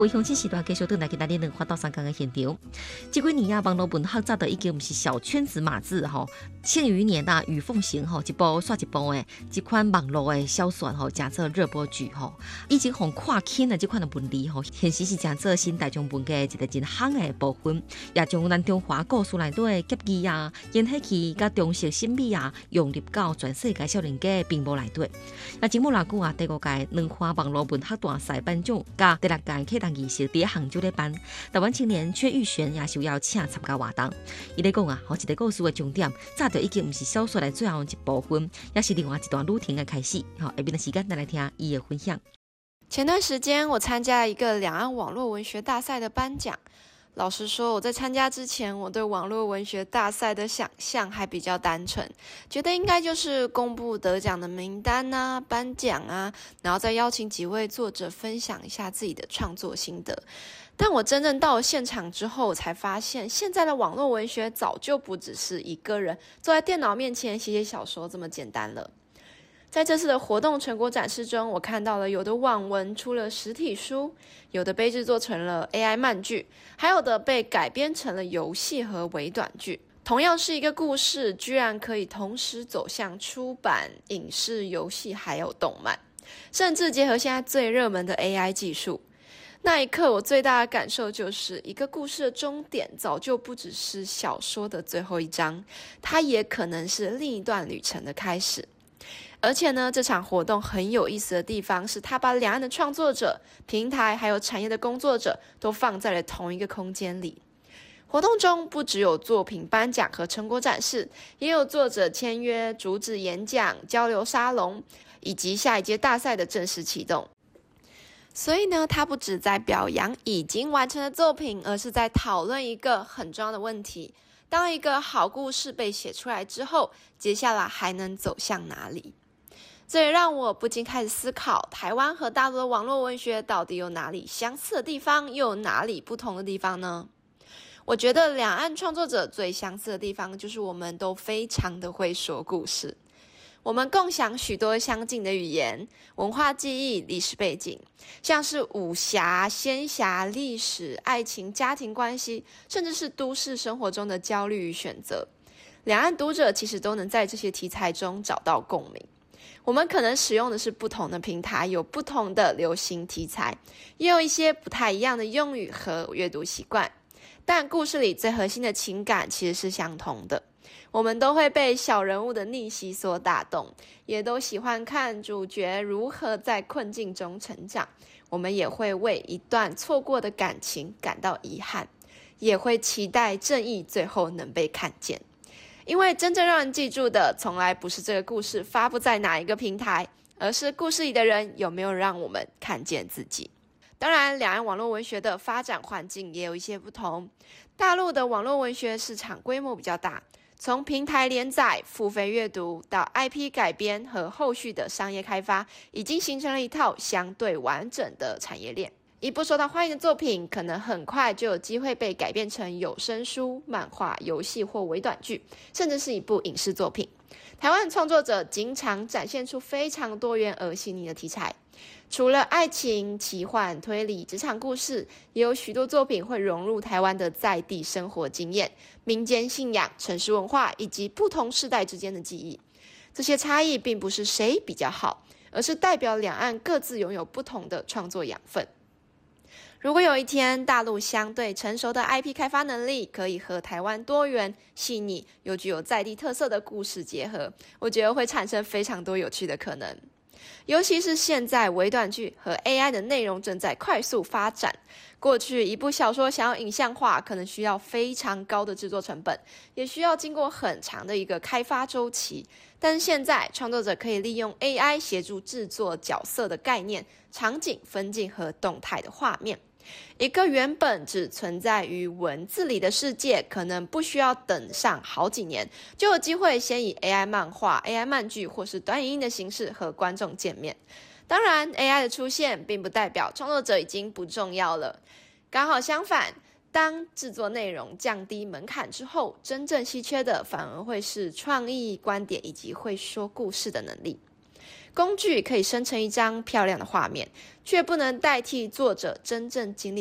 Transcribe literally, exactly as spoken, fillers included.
为乡亲时代继续倒来给大家两花到三江的现场。这几年啊，网络文学早就已经不是小圈子码字吼，庆余年啊，雨凤行吼一部刷一部的这款网络的小说吼，加做热播剧吼，以前红跨轻的这款的文理吼，现实是加做新大众文嘅一个真夯的部分，也将咱中华故事内底的结义啊、演戏剧、甲中式审美啊，融入到全世界少年家的屏幕内底。那节目来讲啊，第五届两花网络文学大赛颁奖，甲第六届启动仪式伫杭州咧办，台湾青年薛玉璇也受邀请参加活动。伊咧讲啊，好一个故事的重点，早就已经唔是小说的最后一部分，也是另外一段旅程的开始。好，下边的时间再来听伊的分享。 前段时间我参加了一个两岸网络文学大赛的颁奖。老实说，我在参加之前，我对网络文学大赛的想象还比较单纯，觉得应该就是公布得奖的名单啊、颁奖啊，然后再邀请几位作者分享一下自己的创作心得。但我真正到了现场之后，我才发现现在的网络文学早就不只是一个人坐在电脑面前写写小说这么简单了。在这次的活动成果展示中，我看到了有的网文出了实体书，有的被制作成了 A I 漫剧，还有的被改编成了游戏和微短剧。同样是一个故事，居然可以同时走向出版、影视、游戏还有动漫，甚至结合现在最热门的 A I 技术。那一刻我最大的感受就是，一个故事的终点早就不只是小说的最后一章，它也可能是另一段旅程的开始。而且呢，这场活动很有意思的地方是，他把两岸的创作者、平台还有产业的工作者都放在了同一个空间里。活动中不只有作品颁奖和成果展示，也有作者签约、主旨演讲、交流沙龙，以及下一届大赛的正式启动。所以呢，他不只在表扬已经完成的作品，而是在讨论一个很重要的问题：当一个好故事被写出来之后，接下来还能走向哪里？这也让我不禁开始思考，台湾和大陆的网络文学到底有哪里相似的地方，又有哪里不同的地方呢？我觉得两岸创作者最相似的地方，就是我们都非常的会说故事。我们共享许多相近的语言、文化记忆、历史背景，像是武侠、仙侠、历史、爱情、家庭关系，甚至是都市生活中的焦虑与选择。两岸读者其实都能在这些题材中找到共鸣。我们可能使用的是不同的平台，有不同的流行题材，也有一些不太一样的用语和阅读习惯，但故事里最核心的情感其实是相同的。我们都会被小人物的逆袭所打动，也都喜欢看主角如何在困境中成长。我们也会为一段错过的感情感到遗憾，也会期待正义最后能被看见。因为真正让人记住的，从来不是这个故事发布在哪一个平台，而是故事里的人有没有让我们看见自己。当然，两岸网络文学的发展环境也有一些不同。大陆的网络文学市场规模比较大，从平台连载、付费阅读到 I P 改编和后续的商业开发，已经形成了一套相对完整的产业链。一部受到欢迎的作品，可能很快就有机会被改编成有声书、漫画、游戏或微短剧，甚至是一部影视作品。台湾创作者经常展现出非常多元而细腻的题材，除了爱情、奇幻、推理、职场故事，也有许多作品会融入台湾的在地生活经验、民间信仰、城市文化以及不同世代之间的记忆。这些差异并不是谁比较好，而是代表两岸各自拥有不同的创作养分。如果有一天大陆相对成熟的 I P 开发能力可以和台湾多元、细腻又具有在地特色的故事结合，我觉得会产生非常多有趣的可能。尤其是现在微短剧和 A I 的内容正在快速发展，过去一部小说想要影像化，可能需要非常高的制作成本，也需要经过很长的一个开发周期。但是现在创作者可以利用 A I 协助制作角色的概念、场景、分镜和动态的画面。一个原本只存在于文字里的世界，可能不需要等上好几年，就有机会先以 A I 漫画、A I 漫剧或是短影音的形式和观众见面。当然 A I 的出现并不代表创作者已经不重要了，刚好相反，当制作内容降低门槛之后，真正稀缺的反而会是创意、观点以及会说故事的能力。 工具可以生成一张漂亮的画面，却不能代替作者真正经历